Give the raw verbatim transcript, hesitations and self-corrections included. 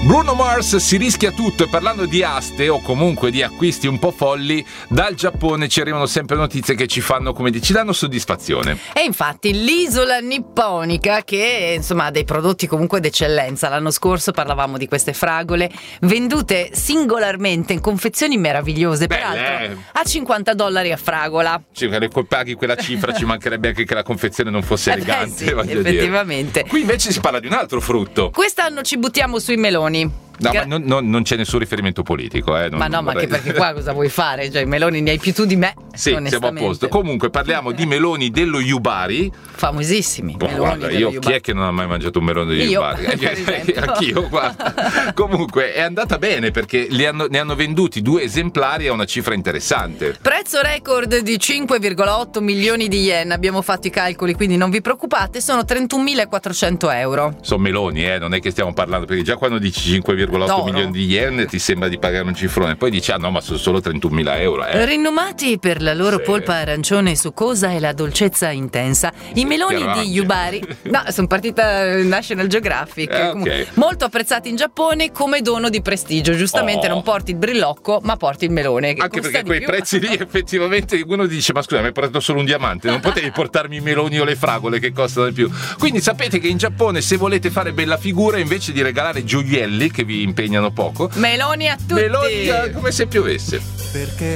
Bruno Mars si rischia tutto, e parlando di aste o comunque di acquisti un po' folli, dal Giappone ci arrivano sempre notizie che ci fanno, come dire, ci danno soddisfazione. E infatti l'isola nipponica, che insomma ha dei prodotti comunque d'eccellenza. L'anno scorso parlavamo di queste fragole vendute singolarmente in confezioni meravigliose. Belle, peraltro eh. a cinquanta dollari a fragola. Cioè, se paghi quella cifra ci mancherebbe anche che la confezione non fosse Eh beh, elegante, sì, voglio effettivamente. dire. Qui invece si parla di un altro frutto. Quest'anno ci buttiamo sui meloni. No, Gra- ma non, non- non c'è nessun riferimento politico, eh. non- ma no, non ma vorrei- anche perché qua cosa vuoi fare? Cioè, i meloni ne hai più tu di me. Sì, siamo a onestamente. posto. Comunque parliamo di meloni dello Yubari. Famosissimi. Boh, meloni guarda, dello io chi Yubari. è che non ha mai mangiato un melone di Io, Yubari? per esempio. Anch'io, guarda. Comunque è andata bene perché li hanno- ne hanno venduti due esemplari a una cifra interessante. Prezzo record di cinque virgola otto milioni di yen. Abbiamo fatto i calcoli, quindi non vi preoccupate, sono trentunomilaquattrocento euro. Sono meloni, eh, non è che stiamo parlando, perché già quando dici cinque virgola otto D'oro. milioni di yen ti sembra di pagare un cifrone, poi dici ah no, ma sono solo trentunomila euro, eh. Rinomati per la loro Sì. polpa arancione succosa e la dolcezza intensa, i meloni Chiaro, di anche. Yubari, no, sono partita National Geographic, Eh, ok. comunque, molto apprezzati in Giappone come dono di prestigio. Giustamente Oh. non porti il brillocco, ma porti il melone, che Anche costa perché di quei più. prezzi lì effettivamente uno dice ma scusa, mi hai portato solo un diamante, non potevi portarmi i meloni o le fragole che costano di più. Quindi sapete che in Giappone, se volete fare bella figura, invece di regalare gioielli che vi impegnano poco, Meloni a tutti. meloni eh, come se piovesse. Perché